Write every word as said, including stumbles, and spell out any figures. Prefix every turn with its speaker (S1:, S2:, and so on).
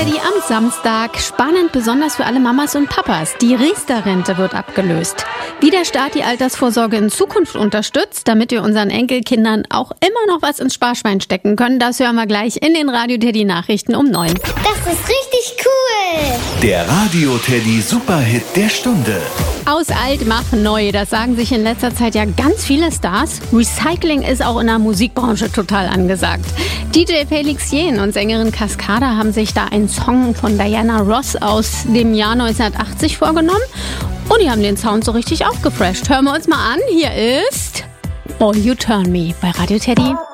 S1: Teddy am Samstag. Spannend, besonders für alle Mamas und Papas. Die Riester-Rente wird abgelöst. Wie der Staat die Altersvorsorge in Zukunft unterstützt, damit wir unseren Enkelkindern auch immer noch was ins Sparschwein stecken können, das hören wir gleich in den Radio Teddy Nachrichten um neun.
S2: Das ist richtig cool.
S3: Der Radio Teddy Superhit der Stunde.
S1: Aus alt mach neu, das sagen sich in letzter Zeit ja ganz viele Stars. Recycling ist auch in der Musikbranche total angesagt. D J Felix Jähn und Sängerin Cascada haben sich da einen Song von Diana Ross aus dem Jahr neunzehnhundertachtzig vorgenommen. Und die haben den Sound so richtig aufgefresht. Hören wir uns mal an. Hier ist Oh You Turn Me bei Radio Teddy.